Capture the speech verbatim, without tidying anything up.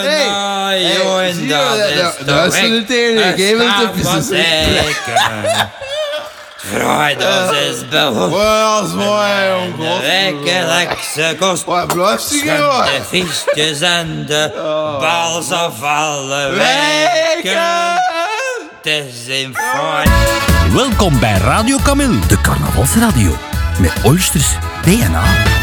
Hey, nou, hey, jongen, zie je dat dat? is Dat- toch dat is echt het enige. Geef een het even. stapelteken. Vrijdag is begonnen. Wel, dat is mooi, De jongen. wekelijkse kost. Wat blijft hij De gewoon? fietsjes en de bal zal vallen Weken! weken. Het is in fijn. Welkom bij Radio Camille, de carnavalsradio. Met Oysters D N A.